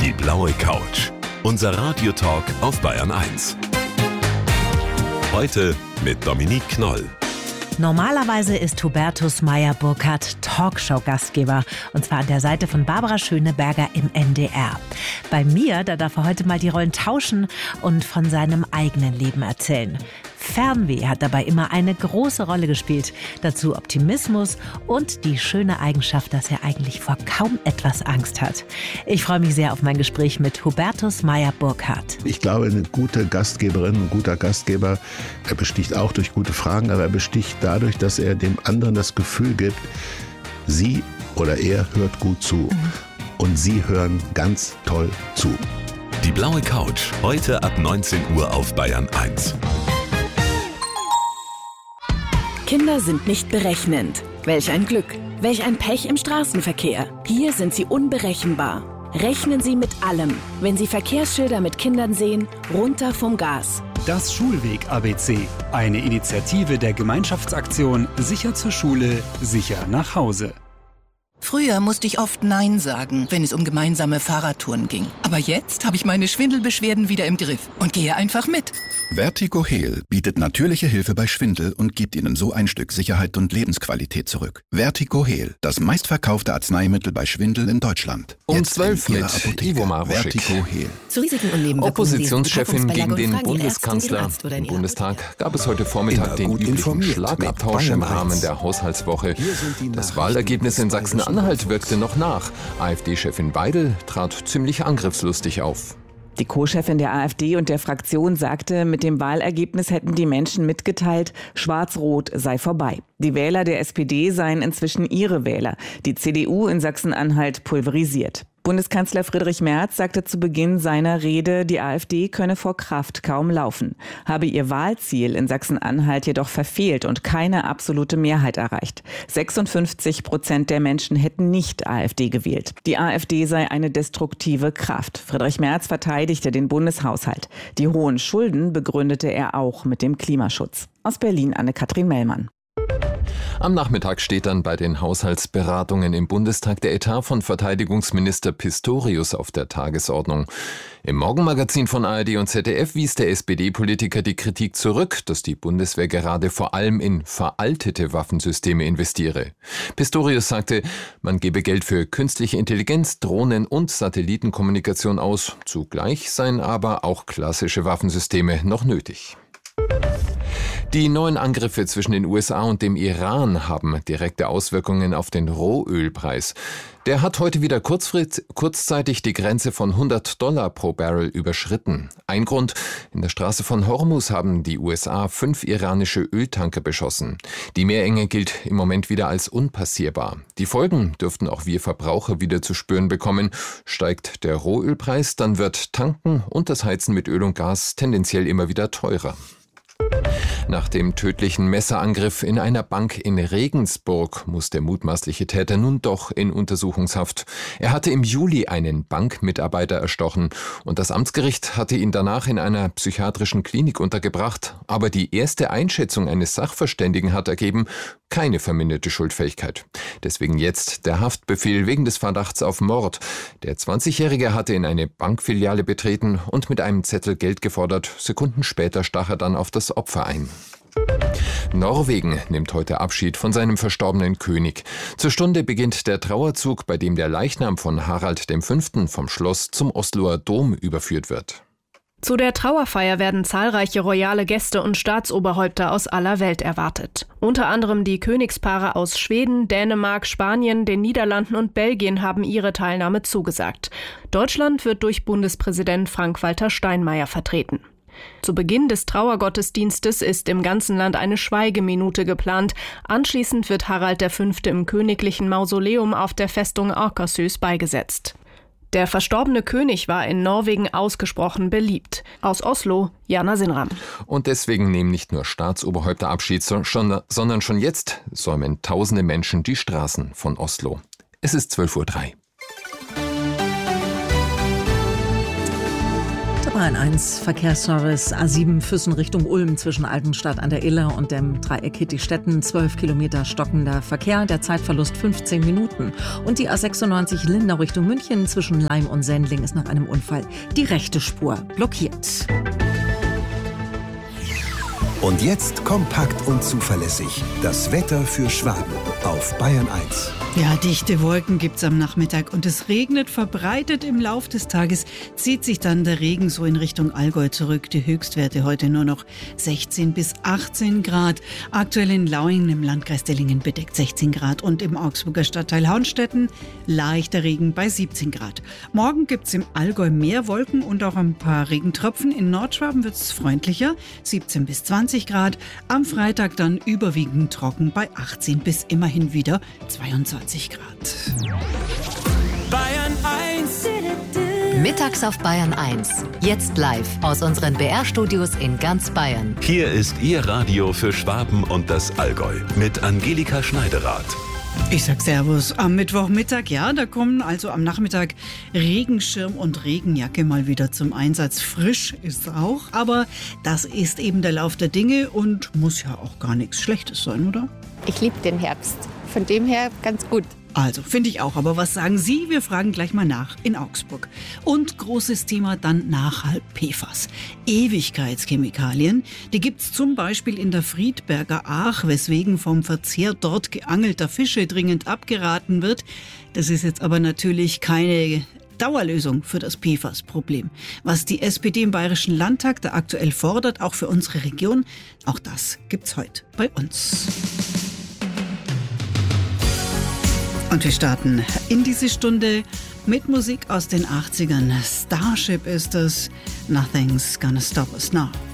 Die blaue Couch. Unser Radiotalk auf Bayern 1. Heute mit Dominique Knoll. Normalerweise ist Hubertus Meyer-Burkhardt Talkshow-Gastgeber, und zwar an der Seite von Barbara Schöneberger im NDR. Bei mir, da darf er heute mal die Rollen tauschen und von seinem eigenen Leben erzählen. Fernweh hat dabei immer eine große Rolle gespielt. Dazu Optimismus und die schöne Eigenschaft, dass er eigentlich vor kaum etwas Angst hat. Ich freue mich sehr auf mein Gespräch mit Hubertus Meyer-Burkhardt. Ich glaube, eine gute Gastgeberin, ein guter Gastgeber, er besticht auch durch gute Fragen, aber er besticht dadurch, dass er dem anderen das Gefühl gibt, sie oder er hört gut zu. Und sie hören ganz toll zu. Die blaue Couch, heute ab 19 Uhr auf Bayern 1. Kinder sind nicht berechnend. Welch ein Glück, welch ein Pech im Straßenverkehr. Hier sind sie unberechenbar. Rechnen Sie mit allem. Wenn Sie Verkehrsschilder mit Kindern sehen, runter vom Gas. Das Schulweg-ABC, eine Initiative der Gemeinschaftsaktion Sicher zur Schule, sicher nach Hause. Früher musste ich oft Nein sagen, wenn es um gemeinsame Fahrradtouren ging. Aber jetzt habe ich meine Schwindelbeschwerden wieder im Griff und gehe einfach mit. Vertigo-Heal bietet natürliche Hilfe bei Schwindel und gibt Ihnen so ein Stück Sicherheit und Lebensqualität zurück. Vertigo-Heal, das meistverkaufte Arzneimittel bei Schwindel in Deutschland. Um 12 mit Ivo Maruschek. Vertigo-Heal. Zu Risiken und Nebenwirkungen. Oppositionschefin gegen den Bundeskanzler. Im Bundestag gab es heute Vormittag den üblichen Schlagabtausch im Rahmen der Haushaltswoche. Das Wahlergebnis in Sachsen-Anhalt wirkte noch nach. AfD-Chefin Weidel trat ziemlich angriffslustig auf. Die Co-Chefin der AfD und der Fraktion sagte, mit dem Wahlergebnis hätten die Menschen mitgeteilt, Schwarz-Rot sei vorbei. Die Wähler der SPD seien inzwischen ihre Wähler. Die CDU in Sachsen-Anhalt pulverisiert. Bundeskanzler Friedrich Merz sagte zu Beginn seiner Rede, die AfD könne vor Kraft kaum laufen, habe ihr Wahlziel in Sachsen-Anhalt jedoch verfehlt und keine absolute Mehrheit erreicht. 56% der Menschen hätten nicht AfD gewählt. Die AfD sei eine destruktive Kraft. Friedrich Merz verteidigte den Bundeshaushalt. Die hohen Schulden begründete er auch mit dem Klimaschutz. Aus Berlin Anne-Kathrin Mellmann. Am Nachmittag steht dann bei den Haushaltsberatungen im Bundestag der Etat von Verteidigungsminister Pistorius auf der Tagesordnung. Im Morgenmagazin von ARD und ZDF wies der SPD-Politiker die Kritik zurück, dass die Bundeswehr gerade vor allem in veraltete Waffensysteme investiere. Pistorius sagte, man gebe Geld für künstliche Intelligenz, Drohnen und Satellitenkommunikation aus. Zugleich seien aber auch klassische Waffensysteme noch nötig. Die neuen Angriffe zwischen den USA und dem Iran haben direkte Auswirkungen auf den Rohölpreis. Der hat heute wieder kurzzeitig die Grenze von $100 pro Barrel überschritten. Ein Grund: in der Straße von Hormuz haben die USA 5 iranische Öltanker beschossen. Die Meerenge gilt im Moment wieder als unpassierbar. Die Folgen dürften auch wir Verbraucher wieder zu spüren bekommen. Steigt der Rohölpreis, dann wird Tanken und das Heizen mit Öl und Gas tendenziell immer wieder teurer. Nach dem tödlichen Messerangriff in einer Bank in Regensburg muss der mutmaßliche Täter nun doch in Untersuchungshaft. Er hatte im Juli einen Bankmitarbeiter erstochen und das Amtsgericht hatte ihn danach in einer psychiatrischen Klinik untergebracht. Aber die erste Einschätzung eines Sachverständigen hat ergeben, keine verminderte Schuldfähigkeit. Deswegen jetzt der Haftbefehl wegen des Verdachts auf Mord. Der 20-Jährige hatte in eine Bankfiliale betreten und mit einem Zettel Geld gefordert. Sekunden später stach er dann auf das Opfer ein. Norwegen nimmt heute Abschied von seinem verstorbenen König. Zur Stunde beginnt der Trauerzug, bei dem der Leichnam von Harald V. vom Schloss zum Osloer Dom überführt wird. Zu der Trauerfeier werden zahlreiche royale Gäste und Staatsoberhäupter aus aller Welt erwartet. Unter anderem die Königspaare aus Schweden, Dänemark, Spanien, den Niederlanden und Belgien haben ihre Teilnahme zugesagt. Deutschland wird durch Bundespräsident Frank-Walter Steinmeier vertreten. Zu Beginn des Trauergottesdienstes ist im ganzen Land eine Schweigeminute geplant. Anschließend wird Harald V. im königlichen Mausoleum auf der Festung Akershus beigesetzt. Der verstorbene König war in Norwegen ausgesprochen beliebt. Aus Oslo, Jana Sinram. Und deswegen nehmen nicht nur Staatsoberhäupter Abschied, sondern schon jetzt säumen tausende Menschen die Straßen von Oslo. Es ist 12:03 Uhr. Bayern 1 Verkehrsservice A7 Füssen Richtung Ulm zwischen Altenstadt an der Iller und dem Dreieck Hittistetten. 12 Kilometer stockender Verkehr, der Zeitverlust 15 Minuten. Und die A96 Lindau Richtung München zwischen Laim und Sendling ist nach einem Unfall die rechte Spur blockiert. Und jetzt kompakt und zuverlässig. Das Wetter für Schwaben auf Bayern 1. Ja, dichte Wolken gibt's am Nachmittag und es regnet verbreitet. Im Lauf des Tages zieht sich dann der Regen so in Richtung Allgäu zurück. Die Höchstwerte heute nur noch 16 bis 18 Grad. Aktuell in Lauingen im Landkreis Dellingen bedeckt 16 Grad und im Augsburger Stadtteil Haunstetten leichter Regen bei 17 Grad. Morgen gibt's im Allgäu mehr Wolken und auch ein paar Regentropfen. In Nordschwaben wird's freundlicher, 17 bis 20 Grad. Am Freitag dann überwiegend trocken bei 18 bis immerhin wieder 22 Grad. Bayern 1. Mittags auf Bayern 1. Jetzt live aus unseren BR-Studios in ganz Bayern. Hier ist Ihr Radio für Schwaben und das Allgäu mit Angelika Schneiderath. Ich sag Servus am Mittwochmittag. Ja, da kommen also am Nachmittag Regenschirm und Regenjacke mal wieder zum Einsatz. Frisch ist auch, aber das ist eben der Lauf der Dinge und muss ja auch gar nichts Schlechtes sein, oder? Ich liebe den Herbst. Von dem her ganz gut. Also, finde ich auch. Aber was sagen Sie? Wir fragen gleich mal nach in Augsburg. Und großes Thema dann nachher PFAS. Ewigkeitschemikalien. Die gibt's zum Beispiel in der Friedberger Aach, weswegen vom Verzehr dort geangelter Fische dringend abgeraten wird. Das ist jetzt aber natürlich keine Dauerlösung für das PFAS-Problem. Was die SPD im Bayerischen Landtag da aktuell fordert, auch für unsere Region, auch das gibt's heute bei uns. Und wir starten in diese Stunde mit Musik aus den 80ern. Starship ist es. Nothing's gonna stop us now.